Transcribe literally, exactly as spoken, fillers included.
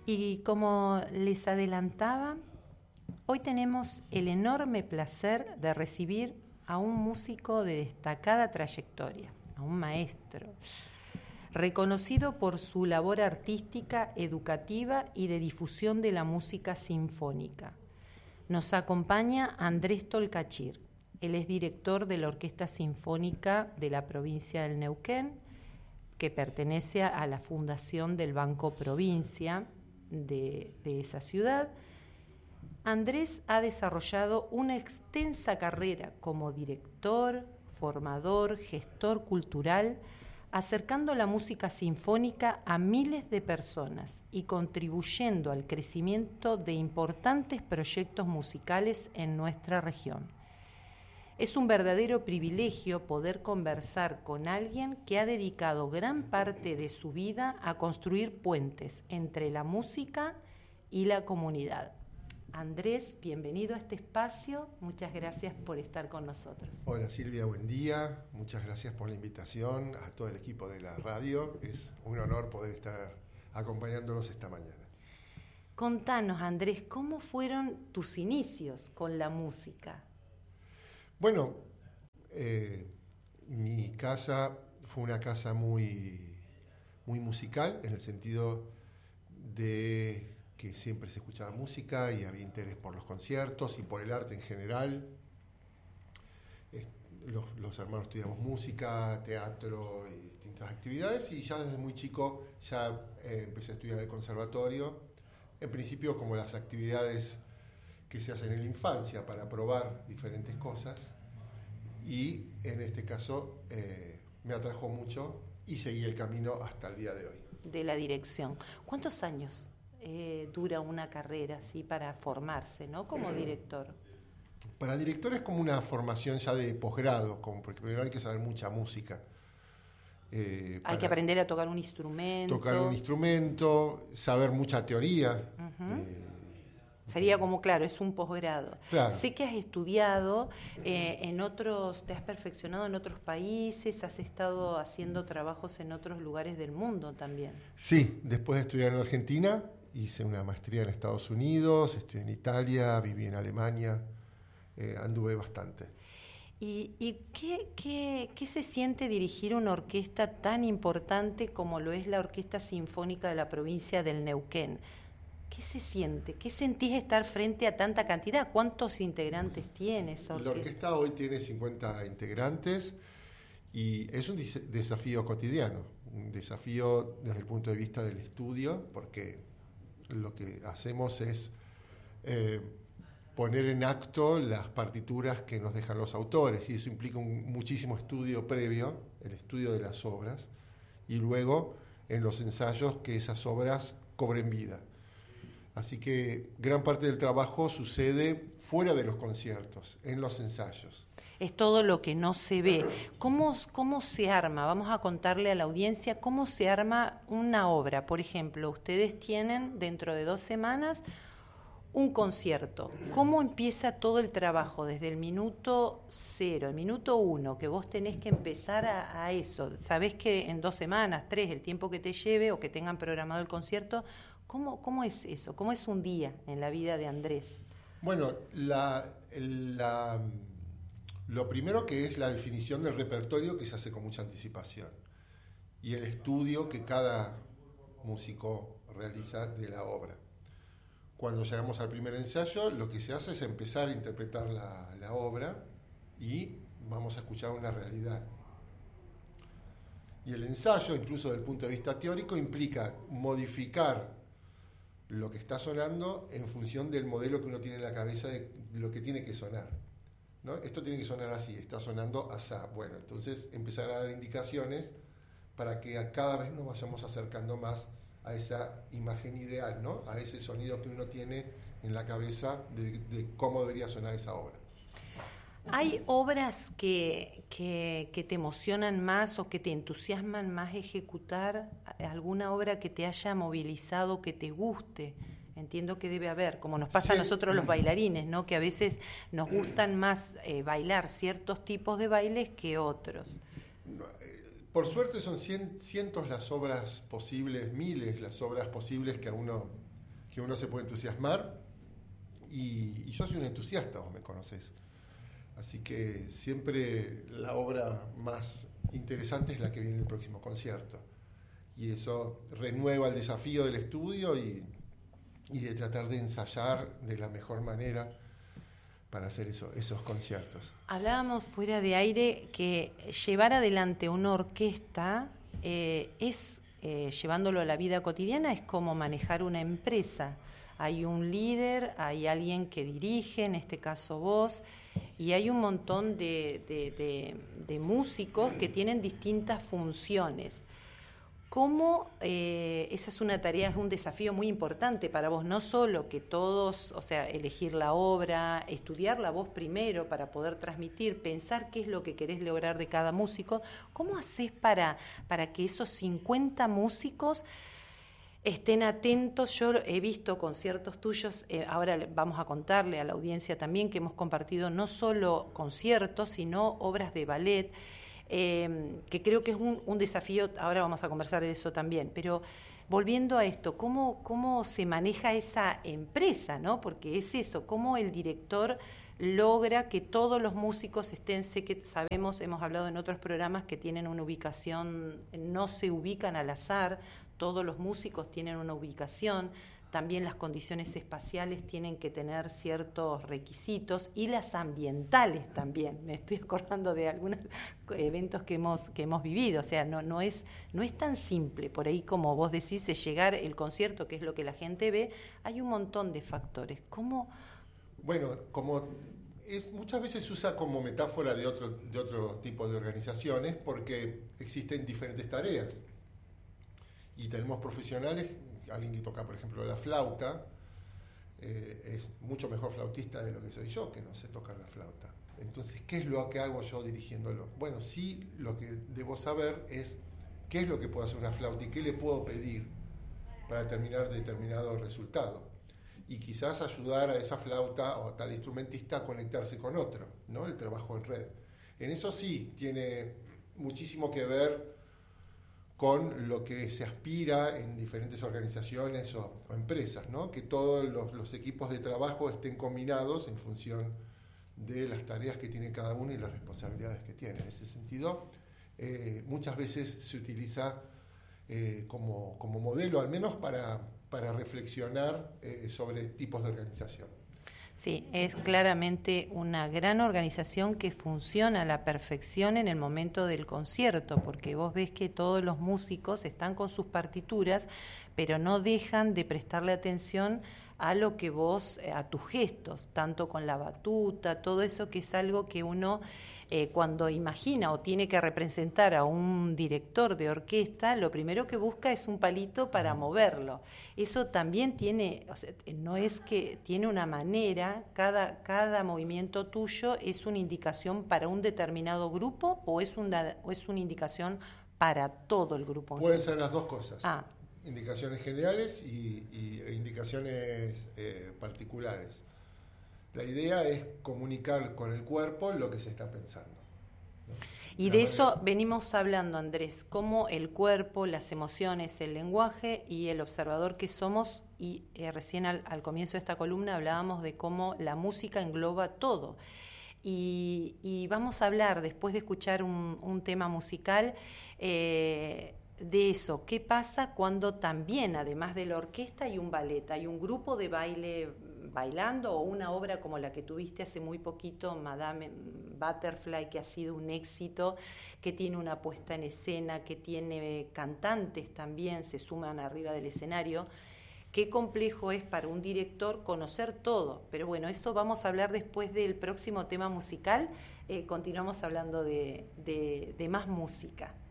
Y como les adelantaba, hoy tenemos el enorme placer de recibir a un músico de destacada trayectoria, a un maestro, reconocido por su labor artística, educativa y de difusión de la música sinfónica. Nos acompaña Andrés Tolcachir. Él es director de la Orquesta Sinfónica de la provincia del Neuquén, que pertenece a la fundación del Banco Provincia de, de esa ciudad. Andrés ha desarrollado una extensa carrera como director, formador, gestor cultural, acercando la música sinfónica a miles de personas y contribuyendo al crecimiento de importantes proyectos musicales en nuestra región. Es un verdadero privilegio poder conversar con alguien que ha dedicado gran parte de su vida a construir puentes entre la música y la comunidad. Andrés, bienvenido a este espacio. Muchas gracias por estar con nosotros. Hola Silvia, buen día. Muchas gracias por la invitación a todo el equipo de la radio. Es un honor poder estar acompañándonos esta mañana. Contanos, Andrés, ¿cómo fueron tus inicios con la música? Bueno, eh, mi casa fue una casa muy, muy musical, en el sentido de que siempre se escuchaba música y había interés por los conciertos y por el arte en general. Eh, los, los hermanos estudiamos música, teatro y distintas actividades, y ya desde muy chico ya eh, empecé a estudiar en el conservatorio, en principio como las actividades que se hacen en la infancia para probar diferentes cosas, y en este caso eh, me atrajo mucho y seguí el camino hasta el día de hoy. De la dirección. ¿Cuántos años eh, dura una carrera así para formarse, ¿no? Como director? Para director es como una formación ya de posgrado, como porque primero hay que saber mucha música. Eh, hay que aprender a tocar un instrumento. Tocar un instrumento, saber mucha teoría. Uh-huh. eh, Sería como, claro, es un posgrado. Claro. Sé que has estudiado eh, en otros, te has perfeccionado en otros países, has estado haciendo trabajos en otros lugares del mundo también. Sí, después de estudiar en Argentina, hice una maestría en Estados Unidos, estudié en Italia, viví en Alemania, eh, anduve bastante. ¿Y, y qué, qué, qué se siente dirigir una orquesta tan importante como lo es la Orquesta Sinfónica de la provincia del Neuquén? ¿Qué se siente? ¿Qué sentís estar frente a tanta cantidad? ¿Cuántos integrantes tiene esa orquesta? La orquesta hoy tiene cincuenta integrantes y es un dis- desafío cotidiano, un desafío desde el punto de vista del estudio, porque lo que hacemos es eh, poner en acto las partituras que nos dejan los autores, y eso implica un muchísimo estudio previo, el estudio de las obras, y luego en los ensayos que esas obras cobren vida. Así que gran parte del trabajo sucede fuera de los conciertos, en los ensayos. Es todo lo que no se ve. ¿Cómo, cómo se arma? Vamos a contarle a la audiencia cómo se arma una obra. Por ejemplo, ustedes tienen dentro de dos semanas un concierto. ¿Cómo empieza todo el trabajo desde el minuto cero, el minuto uno, que vos tenés que empezar a, a eso? Sabés que en dos semanas, tres, el tiempo que te lleve o que tengan programado el concierto. ¿Cómo, ¿Cómo es eso? ¿Cómo es un día en la vida de Andrés? Bueno, la, la, lo primero que es la definición del repertorio, que se hace con mucha anticipación, y el estudio que cada músico realiza de la obra. Cuando llegamos al primer ensayo, lo que se hace es empezar a interpretar la, la obra y vamos a escuchar una realidad. Y el ensayo, incluso desde el punto de vista teórico, implica modificar lo que está sonando en función del modelo que uno tiene en la cabeza de lo que tiene que sonar, ¿no? Esto tiene que sonar así, está sonando asá. Bueno, entonces empezar a dar indicaciones para que a cada vez nos vayamos acercando más a esa imagen ideal, ¿no? A ese sonido que uno tiene en la cabeza de, de cómo debería sonar esa obra. ¿Hay obras que, que, que te emocionan más o que te entusiasman más ejecutar? ¿Alguna obra que te haya movilizado, que te guste? Entiendo que debe haber, como nos pasa sí. a nosotros los bailarines, ¿no? Que a veces nos gustan más eh, bailar ciertos tipos de bailes que otros. Por suerte son cien, cientos las obras posibles, miles las obras posibles que a uno que uno se puede entusiasmar, y, y yo soy un entusiasta, vos me conocés. Así que siempre la obra más interesante es la que viene en el próximo concierto. Y eso renueva el desafío del estudio y, y de tratar de ensayar de la mejor manera para hacer eso, esos conciertos. Hablábamos fuera de aire que llevar adelante una orquesta eh, es, eh, llevándolo a la vida cotidiana, es como manejar una empresa. Hay un líder, hay alguien que dirige, en este caso vos, y hay un montón de, de, de, de músicos que tienen distintas funciones. ¿Cómo eh, esa es una tarea, es un desafío muy importante para vos? No solo que todos, o sea, elegir la obra, estudiarla vos primero para poder transmitir, pensar qué es lo que querés lograr de cada músico. ¿Cómo hacés para, para que esos cincuenta músicos estén atentos? Yo he visto conciertos tuyos, eh, ahora vamos a contarle a la audiencia también que hemos compartido no solo conciertos, sino obras de ballet, eh, que creo que es un, un desafío, ahora vamos a conversar de eso también, pero volviendo a esto, ¿cómo, cómo se maneja esa empresa, ¿no? Porque es eso, cómo el director logra que todos los músicos estén, sé que sabemos, hemos hablado en otros programas que tienen una ubicación, no se ubican al azar, todos los músicos tienen una ubicación, también las condiciones espaciales tienen que tener ciertos requisitos y las ambientales también. Me estoy acordando de algunos eventos que hemos que hemos vivido, o sea, no no es no es tan simple, por ahí como vos decís, es llegar el concierto, que es lo que la gente ve, hay un montón de factores. ¿Cómo? Bueno, como es, muchas veces se usa como metáfora de otro de otro tipo de organizaciones porque existen diferentes tareas. Y tenemos profesionales, alguien que toca, por ejemplo, la flauta, eh, es mucho mejor flautista de lo que soy yo, que no sé tocar la flauta. Entonces, ¿qué es lo que hago yo dirigiéndolo? Bueno, sí, lo que debo saber es qué es lo que puede hacer una flauta y qué le puedo pedir para determinar determinado resultado. Y quizás ayudar a esa flauta o tal instrumentista a conectarse con otro, ¿no? El trabajo en red. En eso sí, tiene muchísimo que ver con lo que se aspira en diferentes organizaciones o, o empresas, ¿no? Que todos los, los equipos de trabajo estén combinados en función de las tareas que tiene cada uno y las responsabilidades que tiene. En ese sentido, eh, muchas veces se utiliza eh, como, como modelo, al menos para, para reflexionar eh, sobre tipos de organización. Sí, es claramente una gran organización que funciona a la perfección en el momento del concierto, porque vos ves que todos los músicos están con sus partituras, pero no dejan de prestarle atención a lo que vos, a tus gestos, tanto con la batuta, todo eso que es algo que uno eh, cuando imagina o tiene que representar a un director de orquesta, lo primero que busca es un palito para moverlo. Eso también tiene, o sea, no es que tiene una manera, cada, cada movimiento tuyo es una indicación para un determinado grupo o es una, o es una indicación para todo el grupo. Pueden ser las dos cosas. Ah. Indicaciones generales y, y e indicaciones eh, particulares. La idea es comunicar con el cuerpo lo que se está pensando, ¿no? Y de eso venimos hablando, Andrés, cómo el cuerpo, las emociones, el lenguaje y el observador que somos, y eh, recién al, al comienzo de esta columna hablábamos de cómo la música engloba todo. Y, y vamos a hablar, después de escuchar un, un tema musical, eh, de eso, qué pasa cuando también, además de la orquesta, hay un ballet, hay un grupo de baile bailando o una obra como la que tuviste hace muy poquito, Madame Butterfly, que ha sido un éxito, que tiene una puesta en escena, que tiene cantantes también, se suman arriba del escenario. Qué complejo es para un director conocer todo, pero bueno, eso vamos a hablar después del próximo tema musical. Eh, continuamos hablando de, de, de más música.